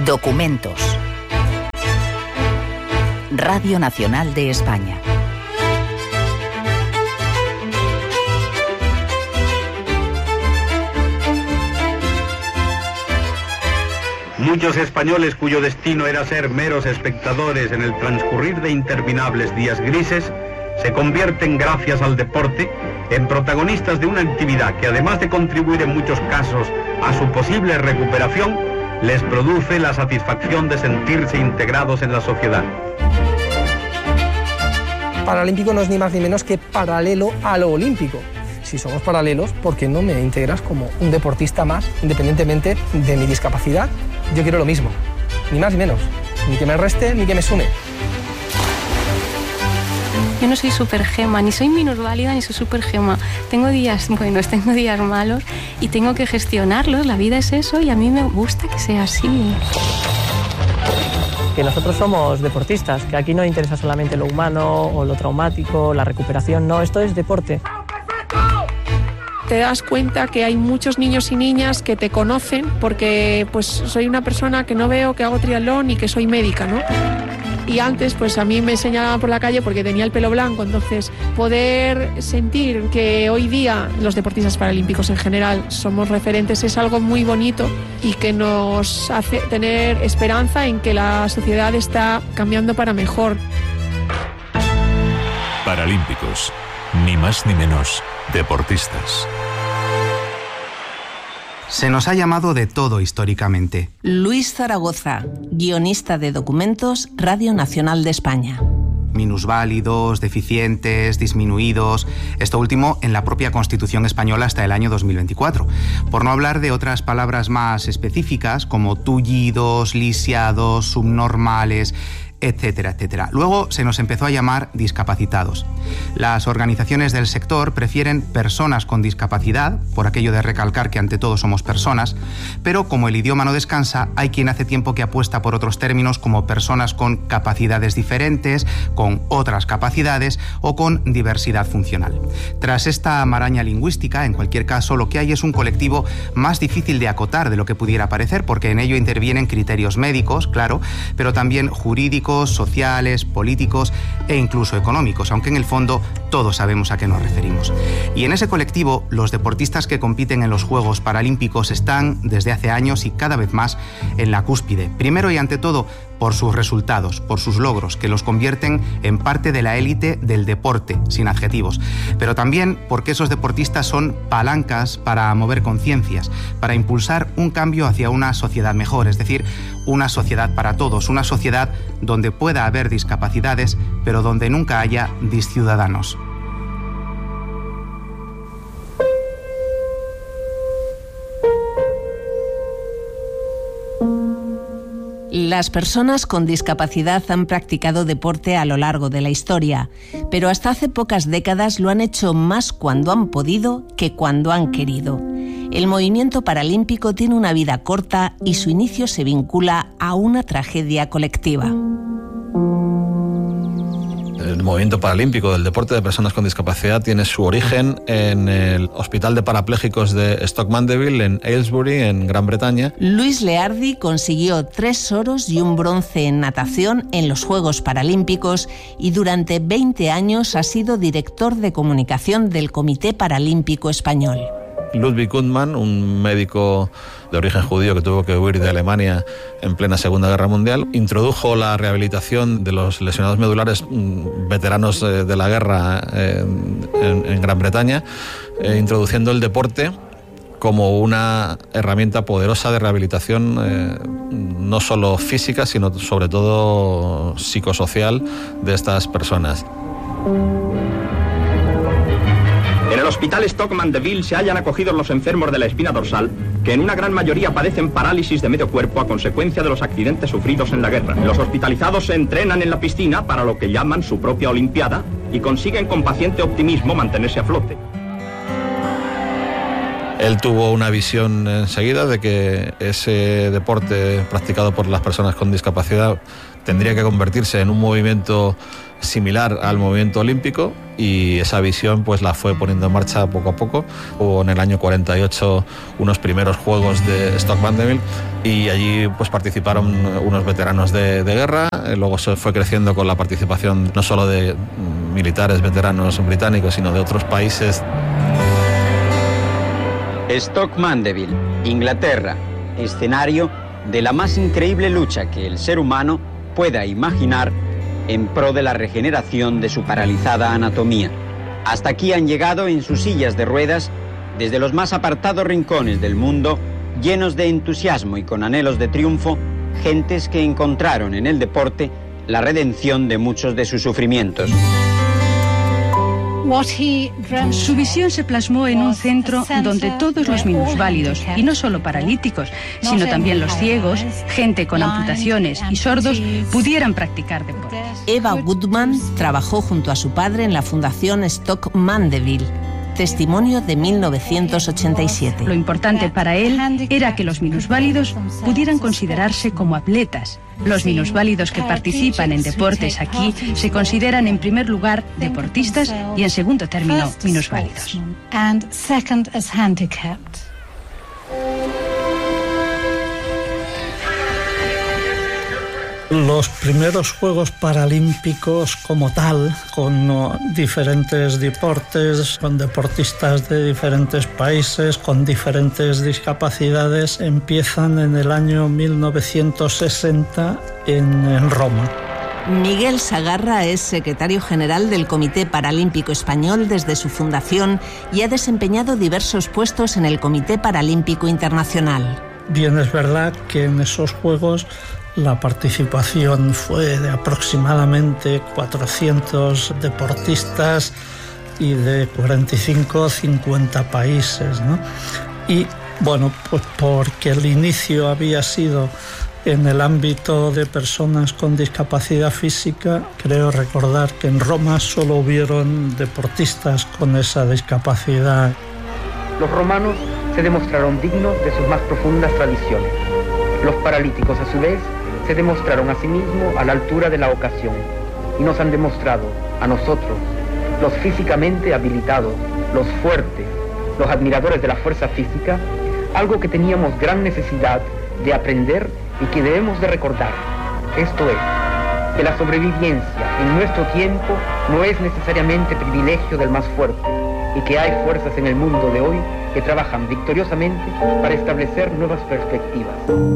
Documentos. Radio Nacional de España. Muchos españoles cuyo destino era ser meros espectadores en el transcurrir de interminables días grises, se convierten, gracias al deporte, en protagonistas de una actividad que, además de contribuir en muchos casos a su posible recuperación, les produce la satisfacción de sentirse integrados en la sociedad. Paralímpico no es ni más ni menos que paralelo a lo olímpico. Si somos paralelos, ¿por qué no me integras como un deportista más, independientemente de mi discapacidad? Yo quiero lo mismo, ni más ni menos, ni que me reste ni que me sume. Yo no soy supergema, ni soy minusválida ni soy supergema. Tengo días buenos, tengo días malos y tengo que gestionarlos. La vida es eso y a mí me gusta que sea así. Que nosotros somos deportistas, que aquí no interesa solamente lo humano o lo traumático, la recuperación, no, esto es deporte. Te das cuenta que hay muchos niños y niñas que te conocen porque pues soy una persona que no veo, que hago triatlón y que soy médica, ¿no? Y antes pues a mí me señalaban por la calle porque tenía el pelo blanco, entonces poder sentir que hoy día los deportistas paralímpicos en general somos referentes es algo muy bonito y que nos hace tener esperanza en que la sociedad está cambiando para mejor. Paralímpicos, ni más ni menos, deportistas. Se nos ha llamado de todo históricamente. Luis Zaragoza, guionista de Documentos, Radio Nacional de España. Minusválidos, deficientes, disminuidos, esto último en la propia Constitución española hasta el año 2024. Por no hablar de otras palabras más específicas como tullidos, lisiados, subnormales, etcétera, etcétera. Luego se nos empezó a llamar discapacitados. Las organizaciones del sector prefieren personas con discapacidad, por aquello de recalcar que ante todo somos personas, pero como el idioma no descansa, hay quien hace tiempo que apuesta por otros términos como personas con capacidades diferentes, con otras capacidades o con diversidad funcional. Tras esta maraña lingüística, en cualquier caso, lo que hay es un colectivo más difícil de acotar de lo que pudiera parecer, porque en ello intervienen criterios médicos, claro, pero también jurídicos, sociales, políticos e incluso económicos, aunque en el fondo todos sabemos a qué nos referimos. Y en ese colectivo, los deportistas que compiten en los Juegos Paralímpicos están desde hace años y cada vez más en la cúspide. Primero y ante todo, por sus resultados, por sus logros, que los convierten en parte de la élite del deporte, sin adjetivos. Pero también porque esos deportistas son palancas para mover conciencias, para impulsar un cambio hacia una sociedad mejor, es decir, una sociedad para todos, una sociedad donde pueda haber discapacidades, pero donde nunca haya disciudadanos. Las personas con discapacidad han practicado deporte a lo largo de la historia, pero hasta hace pocas décadas lo han hecho más cuando han podido que cuando han querido. El movimiento paralímpico tiene una vida corta y su inicio se vincula a una tragedia colectiva. El movimiento paralímpico del deporte de personas con discapacidad tiene su origen en el Hospital de Parapléjicos de Stoke Mandeville, en Aylesbury, en Gran Bretaña. Luis Leardi consiguió 3 oros y un bronce en natación en los Juegos Paralímpicos y durante 20 años ha sido director de comunicación del Comité Paralímpico Español. Ludwig Guttmann, un médico de origen judío que tuvo que huir de Alemania en plena Segunda Guerra Mundial, introdujo la rehabilitación de los lesionados medulares veteranos de la guerra en Gran Bretaña, introduciendo el deporte como una herramienta poderosa de rehabilitación no solo física, sino sobre todo psicosocial de estas personas. En el Hospital Stoke Mandeville se hallan acogidos los enfermos de la espina dorsal, que en una gran mayoría padecen parálisis de medio cuerpo a consecuencia de los accidentes sufridos en la guerra. Los hospitalizados se entrenan en la piscina para lo que llaman su propia olimpiada y consiguen con paciente optimismo mantenerse a flote. Él tuvo una visión enseguida de que ese deporte practicado por las personas con discapacidad tendría que convertirse en un movimiento similar al movimiento olímpico, y esa visión pues la fue poniendo en marcha poco a poco. Hubo en el año 48 unos primeros Juegos de Stoke-Mandeville y allí pues participaron unos veteranos de guerra. Luego se fue creciendo con la participación no solo de militares veteranos británicos, sino de otros países. Stoke-Mandeville, Inglaterra, escenario de la más increíble lucha que el ser humano pueda imaginar en pro de la regeneración de su paralizada anatomía. Hasta aquí han llegado en sus sillas de ruedas, desde los más apartados rincones del mundo, llenos de entusiasmo y con anhelos de triunfo, gentes que encontraron en el deporte la redención de muchos de sus sufrimientos. Su visión se plasmó en un centro donde todos los minusválidos, y no solo paralíticos, sino también los ciegos, gente con amputaciones y sordos, pudieran practicar deporte. Eva Goodman trabajó junto a su padre en la Fundación Stoke-Mandeville. Testimonio de 1987. Lo importante para él era que los minusválidos pudieran considerarse como atletas. Los minusválidos que participan en deportes aquí se consideran en primer lugar deportistas y en segundo término minusválidos. Los primeros Juegos Paralímpicos como tal, con diferentes deportes, con deportistas de diferentes países, con diferentes discapacidades, empiezan en el año 1960 en Roma. Miguel Sagarra es secretario general del Comité Paralímpico Español desde su fundación y ha desempeñado diversos puestos en el Comité Paralímpico Internacional. Bien, es verdad que en esos Juegos la participación fue de aproximadamente 400 deportistas y de 45-50 países, ¿no? Y bueno, pues porque el inicio había sido en el ámbito de personas con discapacidad física, creo recordar que en Roma solo hubieron deportistas con esa discapacidad. Los romanos se demostraron dignos de sus más profundas tradiciones. Los paralíticos, a su vez, se demostraron a sí mismos a la altura de la ocasión y nos han demostrado a nosotros, los físicamente habilitados, los fuertes, los admiradores de la fuerza física, algo que teníamos gran necesidad de aprender y que debemos de recordar. Esto es, que la sobrevivencia en nuestro tiempo no es necesariamente privilegio del más fuerte y que hay fuerzas en el mundo de hoy que trabajan victoriosamente para establecer nuevas perspectivas.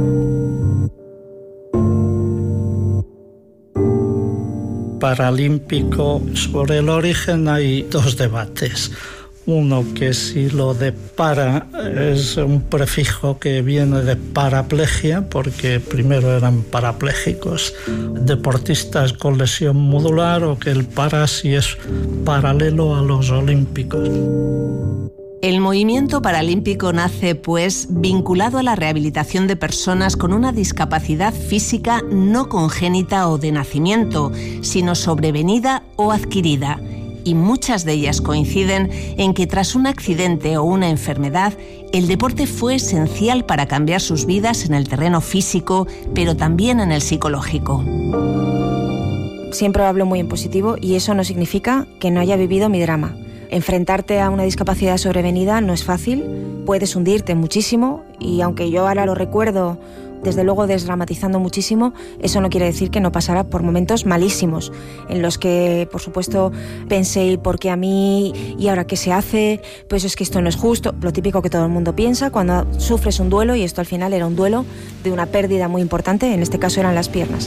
Paralímpico, sobre el origen hay dos debates. Uno, que si lo de para es un prefijo que viene de paraplegia, porque primero eran parapléjicos, deportistas con lesión modular, o que el para si es paralelo a los olímpicos. El movimiento paralímpico nace, pues, vinculado a la rehabilitación de personas con una discapacidad física no congénita o de nacimiento, sino sobrevenida o adquirida. Y muchas de ellas coinciden en que tras un accidente o una enfermedad, el deporte fue esencial para cambiar sus vidas en el terreno físico, pero también en el psicológico. Siempre hablo muy en positivo y eso no significa que no haya vivido mi drama. Enfrentarte a una discapacidad sobrevenida no es fácil, puedes hundirte muchísimo y aunque yo ahora lo recuerdo, desde luego desdramatizando muchísimo, eso no quiere decir que no pasara por momentos malísimos, en los que, por supuesto, pensé, ¿y por qué a mí? ¿Y ahora qué se hace? Pues es que esto no es justo. Lo típico que todo el mundo piensa cuando sufres un duelo, y esto al final era un duelo de una pérdida muy importante, en este caso eran las piernas.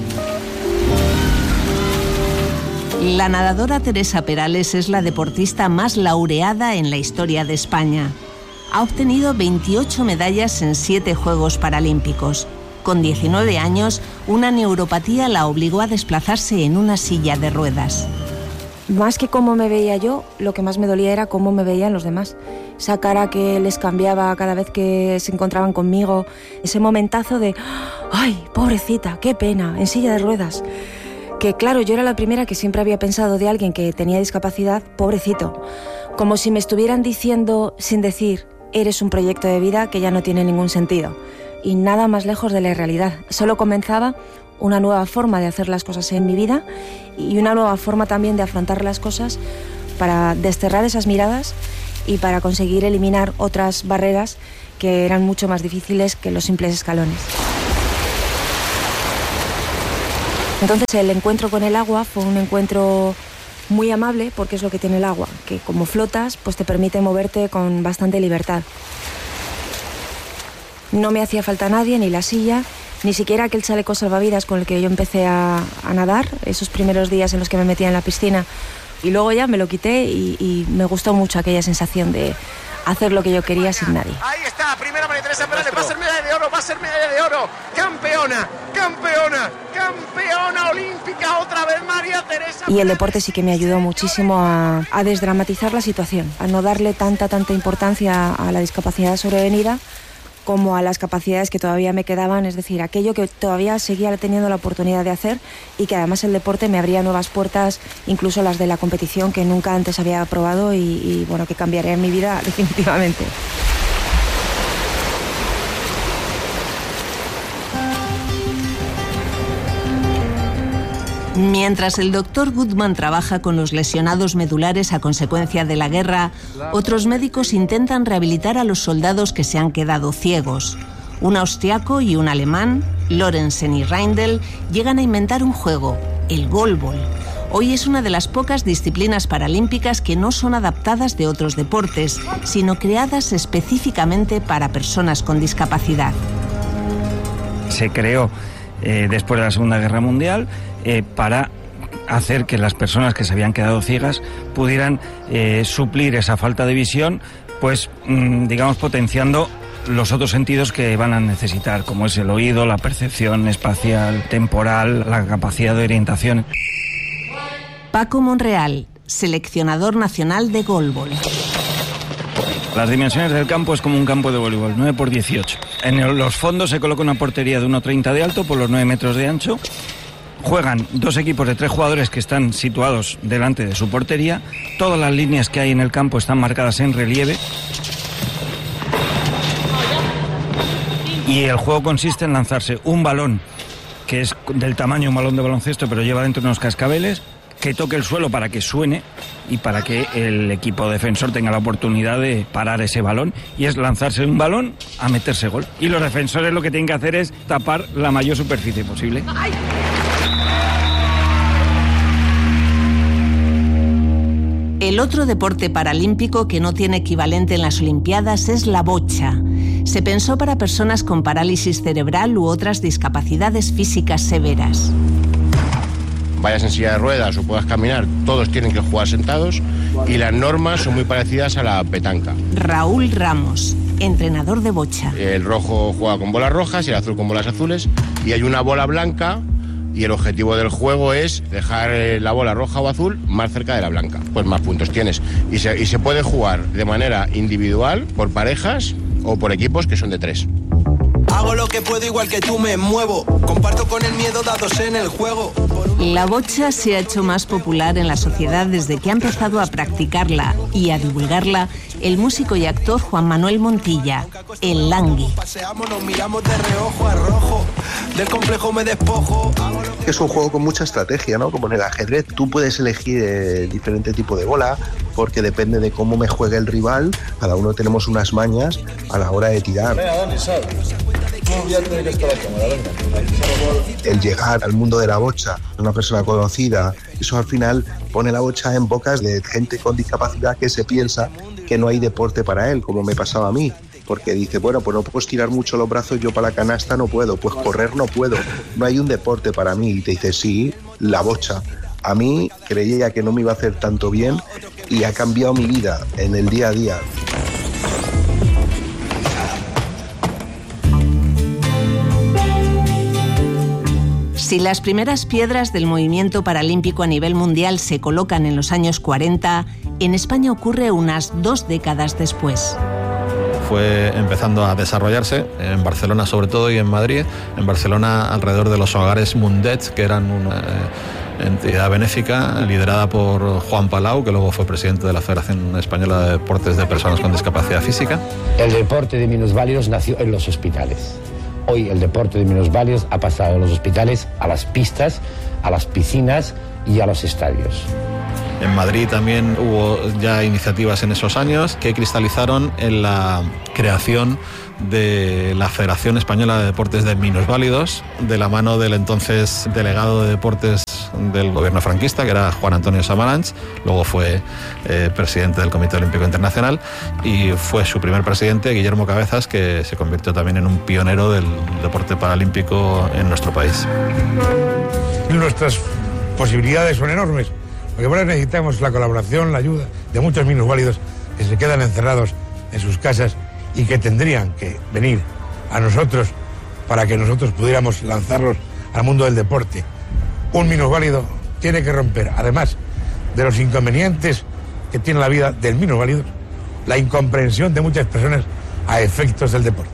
La nadadora Teresa Perales es la deportista más laureada en la historia de España. Ha obtenido 28 medallas en 7 Juegos Paralímpicos. Con 19 años, una neuropatía la obligó a desplazarse en una silla de ruedas. Más que cómo me veía yo, lo que más me dolía era cómo me veían los demás. Esa cara que les cambiaba cada vez que se encontraban conmigo, ese momentazo de ¡ay, pobrecita, qué pena, en silla de ruedas! Que claro, yo era la primera que siempre había pensado de alguien que tenía discapacidad, pobrecito. Como si me estuvieran diciendo, sin decir, eres un proyecto de vida que ya no tiene ningún sentido. Y nada más lejos de la realidad. Solo comenzaba una nueva forma de hacer las cosas en mi vida y una nueva forma también de afrontar las cosas para desterrar esas miradas y para conseguir eliminar otras barreras que eran mucho más difíciles que los simples escalones. Entonces el encuentro con el agua fue un encuentro muy amable, porque es lo que tiene el agua, que como flotas pues te permite moverte con bastante libertad. No me hacía falta nadie, ni la silla, ni siquiera aquel chaleco salvavidas con el que yo empecé a nadar, esos primeros días en los que me metía en la piscina. Y luego ya me lo quité y me gustó mucho aquella sensación de hacer lo que yo quería sin nadie. Ahí está, primera María Teresa Perales, va a ser medalla de oro, va a ser medalla de oro. Campeona, campeona, campeona olímpica otra vez María Teresa. Y el deporte sí que me ayudó muchísimo a desdramatizar la situación, a no darle tanta importancia a la discapacidad sobrevenida como a las capacidades que todavía me quedaban, es decir, aquello que todavía seguía teniendo la oportunidad de hacer y que además el deporte me abría nuevas puertas, incluso las de la competición que nunca antes había probado y bueno, que cambiaría mi vida definitivamente. Mientras el doctor Goodman trabaja con los lesionados medulares a consecuencia de la guerra, otros médicos intentan rehabilitar a los soldados que se han quedado ciegos. Un austriaco y un alemán, Lorenzen y Reindl, llegan a inventar un juego, el Goalball. Hoy es una de las pocas disciplinas paralímpicas que no son adaptadas de otros deportes, sino creadas específicamente para personas con discapacidad. Se creó después de la Segunda Guerra Mundial para hacer que las personas que se habían quedado ciegas pudieran suplir esa falta de visión, pues digamos potenciando los otros sentidos que van a necesitar, como es el oído, la percepción espacial, temporal, la capacidad de orientación. Paco Monreal, seleccionador nacional de Goalball. Las dimensiones del campo es como un campo de voleibol, 9 por 18. En los fondos se coloca una portería de 1,30 de alto por los 9 metros de ancho. Juegan dos equipos de 3 jugadores que están situados delante de su portería. Todas las líneas que hay en el campo están marcadas en relieve. Y el juego consiste en lanzarse un balón, que es del tamaño de un balón de baloncesto, pero lleva dentro unos cascabeles, que toque el suelo para que suene y para que el equipo defensor tenga la oportunidad de parar ese balón, y es lanzarse un balón a meterse gol. Y los defensores lo que tienen que hacer es tapar la mayor superficie posible. El otro deporte paralímpico que no tiene equivalente en las Olimpiadas es la bocha. Se pensó para personas con parálisis cerebral u otras discapacidades físicas severas. Vayas en silla de ruedas o puedas caminar, todos tienen que jugar sentados y las normas son muy parecidas a la petanca. Raúl Ramos, entrenador de bocha. El rojo juega con bolas rojas y el azul con bolas azules, y hay una bola blanca y el objetivo del juego es dejar la bola roja o azul más cerca de la blanca. Pues más puntos tienes. Y se puede jugar de manera individual, por parejas o por equipos que son de 3. Hago lo que puedo igual que tú, me muevo. Comparto con el miedo dados en el juego. La bocha se ha hecho más popular en la sociedad desde que ha empezado a practicarla y a divulgarla el músico y actor Juan Manuel Montilla, el Langui. Paseamos, nos miramos de reojo a rojo. Del complejo me despojo. Es un juego con mucha estrategia, ¿no? Como en el ajedrez, tú puedes elegir diferente tipo de bola, porque depende de cómo me juegue el rival, cada uno tenemos unas mañas a la hora de tirar. El llegar al mundo de la bocha, una persona conocida, eso al final pone la bocha en bocas de gente con discapacidad que se piensa que no hay deporte para él, como me pasaba a mí. Porque dice, bueno, pues no puedo estirar mucho los brazos, yo para la canasta no puedo, pues correr no puedo, no hay un deporte para mí. Y te dice, sí, la bocha. A mí creía que no me iba a hacer tanto bien y ha cambiado mi vida en el día a día. Si las primeras piedras del movimiento paralímpico a nivel mundial se colocan en los años 40, en España ocurre unas 2 décadas después. Fue empezando a desarrollarse en Barcelona sobre todo y en Madrid. En Barcelona alrededor de los hogares Mundet, que eran entidad benéfica liderada por Juan Palau, que luego fue presidente de la Federación Española de Deportes de Personas con Discapacidad Física. El deporte de minusválidos nació en los hospitales. Hoy el deporte de minusválidos ha pasado de los hospitales a las pistas, a las piscinas y a los estadios. En Madrid también hubo ya iniciativas en esos años que cristalizaron en la creación de la Federación Española de Deportes de Minusválidos, de la mano del entonces delegado de deportes del gobierno franquista, que era Juan Antonio Samaranch. Luego fue presidente del Comité Olímpico Internacional, y fue su primer presidente, Guillermo Cabezas, que se convirtió también en un pionero del deporte paralímpico en nuestro país. Nuestras posibilidades son enormes, porque ahora necesitamos la colaboración, la ayuda de muchos minusválidos que se quedan encerrados en sus casas y que tendrían que venir a nosotros para que nosotros pudiéramos lanzarlos al mundo del deporte. Un minusválido tiene que romper, además de los inconvenientes que tiene la vida del minusválido, la incomprensión de muchas personas a efectos del deporte.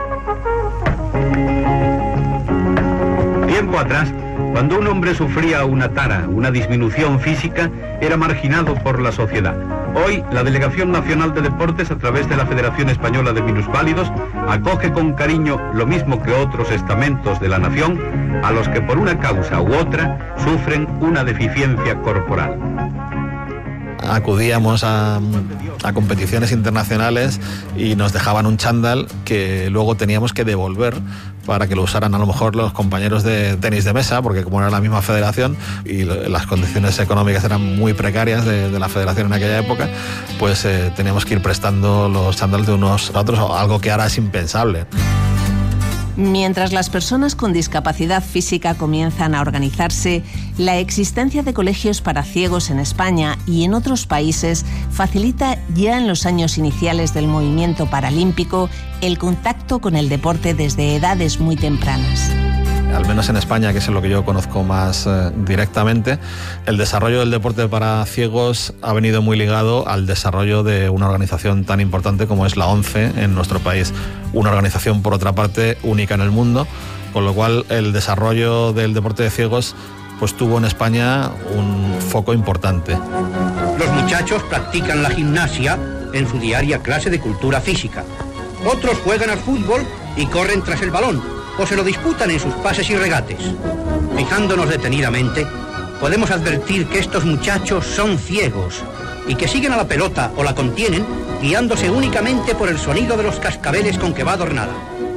Tiempo atrás, cuando un hombre sufría una tara, una disminución física, era marginado por la sociedad. Hoy, la Delegación Nacional de Deportes, a través de la Federación Española de Minusválidos, acoge con cariño, lo mismo que otros estamentos de la nación, a los que por una causa u otra sufren una deficiencia corporal. Acudíamos a competiciones internacionales y nos dejaban un chándal que luego teníamos que devolver para que lo usaran a lo mejor los compañeros de tenis de mesa, porque como era la misma federación y las condiciones económicas eran muy precarias de la federación en aquella época, pues teníamos que ir prestando los chándals de unos a otros, algo que ahora es impensable. Mientras las personas con discapacidad física comienzan a organizarse, la existencia de colegios para ciegos en España y en otros países facilita ya en los años iniciales del movimiento paralímpico el contacto con el deporte desde edades muy tempranas. Al menos en España, que es lo que yo conozco más directamente, el desarrollo del deporte para ciegos ha venido muy ligado al desarrollo de una organización tan importante como es la ONCE en nuestro país. Una organización, por otra parte, única en el mundo, con lo cual el desarrollo del deporte de ciegos pues tuvo en España un foco importante. Los muchachos practican la gimnasia en su diaria clase de cultura física. Otros juegan al fútbol y corren tras el balón, o se lo disputan en sus pases y regates. Fijándonos detenidamente, podemos advertir que estos muchachos son ciegos y que siguen a la pelota o la contienen guiándose únicamente por el sonido de los cascabeles con que va adornada.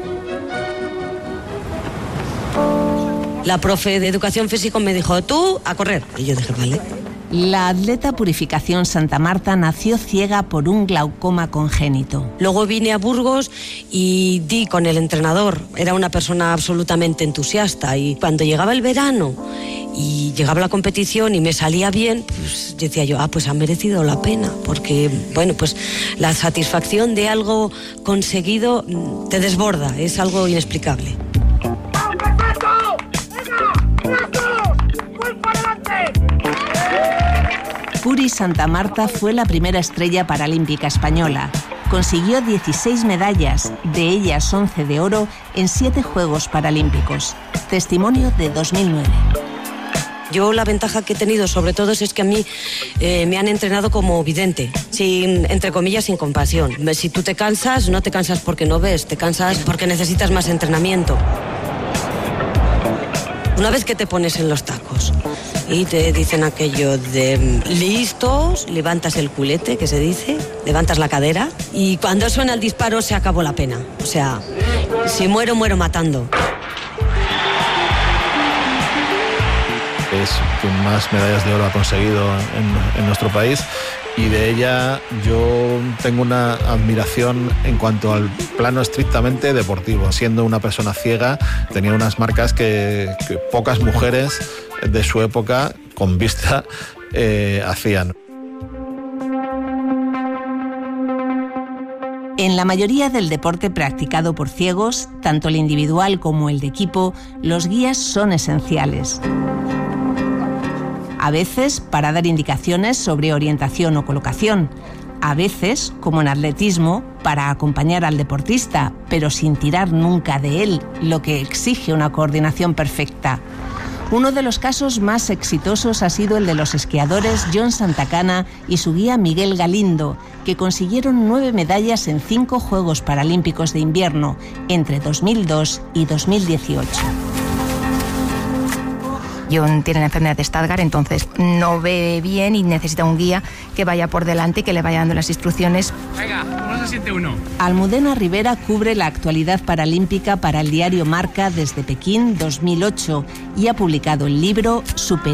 La profe de educación física me dijo, tú a correr. Y yo dije, vale. La atleta Purificación Santa Marta nació ciega por un glaucoma congénito. Luego vine a Burgos y di con el entrenador. Era una persona absolutamente entusiasta y cuando llegaba el verano y llegaba la competición y me salía bien, pues decía yo, pues ha merecido la pena, porque bueno, pues la satisfacción de algo conseguido te desborda, es algo inexplicable. Puri Santa Marta fue la primera estrella paralímpica española. Consiguió 16 medallas, de ellas 11 de oro, en 7 Juegos Paralímpicos. Testimonio de 2009. Yo la ventaja que he tenido sobre todo es que a mí me han entrenado como vidente, entre comillas, sin compasión. Si tú te cansas, no te cansas porque no ves, te cansas porque necesitas más entrenamiento. Una vez que te pones en los tacos y te dicen aquello de listos, levantas el culete, que se dice, levantas la cadera y cuando suena el disparo se acabó la pena. O sea, si muero, muero matando. Es quien más medallas de oro ha conseguido en nuestro país, y de ella yo tengo una admiración en cuanto al plano estrictamente deportivo. Siendo una persona ciega, tenía unas marcas que pocas mujeres de su época con vista hacían. En la mayoría del deporte practicado por ciegos, tanto el individual como el de equipo, los guías son esenciales. A veces para dar indicaciones sobre orientación o colocación, a veces, como en atletismo, para acompañar al deportista, pero sin tirar nunca de él, lo que exige una coordinación perfecta. Uno de los casos más exitosos ha sido el de los esquiadores John Santacana y su guía Miguel Galindo, que consiguieron 9 medallas en 5 Juegos Paralímpicos de Invierno entre 2002 y 2018. John tiene la enfermedad de Stargardt, entonces no ve bien y necesita un guía que vaya por delante y que le vaya dando las instrucciones. Venga, 1-7-1. Almudena Rivera cubre la actualidad paralímpica para el diario Marca desde Pekín 2008 y ha publicado el libro Super